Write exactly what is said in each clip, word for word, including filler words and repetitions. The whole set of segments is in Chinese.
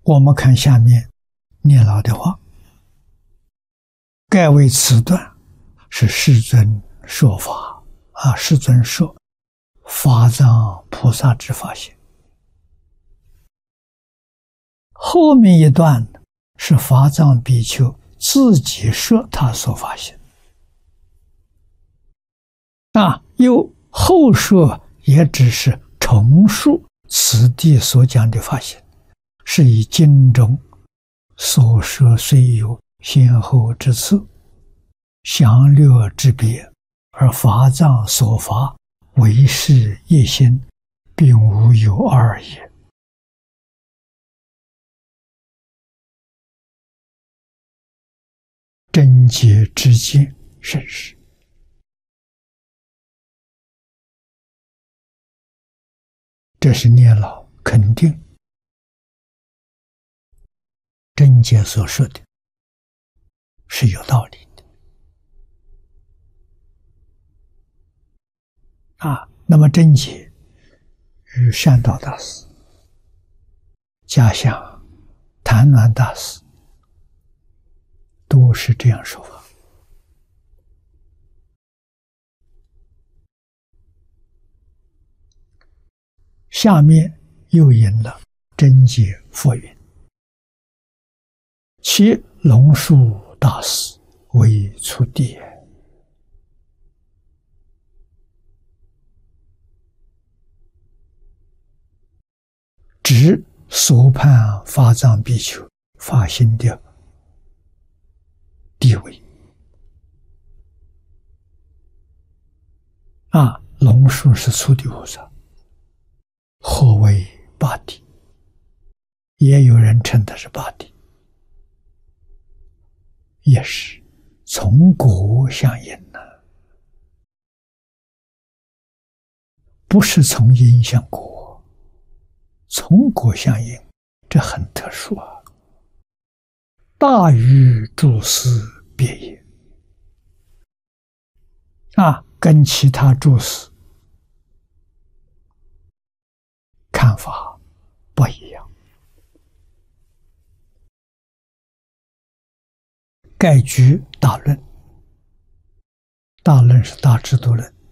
我们看下面念老的话：盖为此段是世尊说法啊，世尊说法藏菩萨之法性。后面一段是法藏比丘自己说他所发现啊，又后说也只是重述此地所讲的法现，是以经中所说虽有先后之次、详略之别，而法藏所发唯是一心，并无有二也。真解之见甚是。这是念老肯定真解所说的是有道理的啊。那么真解与善导大师、家乡谭鸾大师都是这样说法。下面又引了真解佛云：其龙树大师为初地，指所判法藏比丘发心的地位啊。龙树是初地菩萨，或为八地，也有人称他是八地，也是从果相因呢、啊，不是从因向果，从果相因，这很特殊啊。大于诸师别也啊，跟其他诸师看法不一样。盖举大论，大论是大智度论，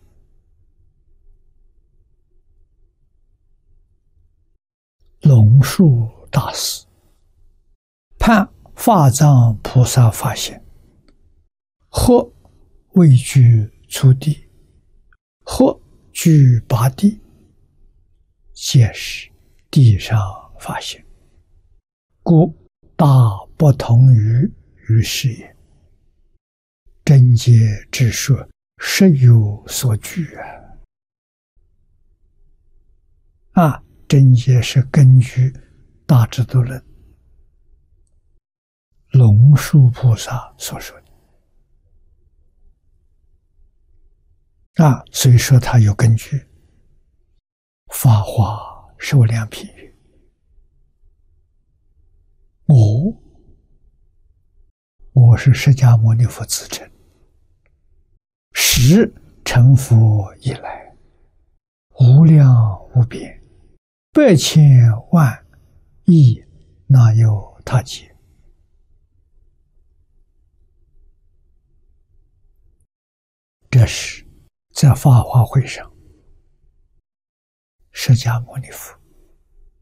龙树大师判法藏菩萨法性，或位居初地，或居八地，皆是地上法性，故大不同于于是也。真解之说实有所据啊！啊，真解是根据大智度论龙树菩萨所说的啊，所以说他有根据。法华受量品语，我我是释迦牟尼佛自称，时成佛以来，无量无边，百千万亿那有他劫。这是在法华会上释迦牟尼佛